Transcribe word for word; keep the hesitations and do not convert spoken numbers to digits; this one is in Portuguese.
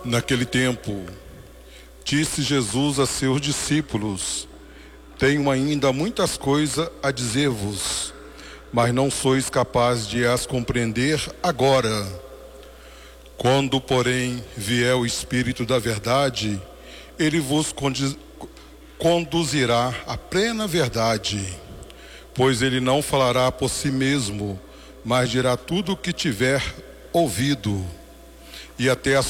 Naquele tempo, disse Jesus a seus discípulos: Tenho ainda muitas coisas a dizer-vos, mas não sois capazes de as compreender agora. Quando, porém, vier o Espírito da verdade, ele vos conduzirá à plena verdade, pois ele não falará por si mesmo, mas dirá tudo o que tiver ouvido, e até as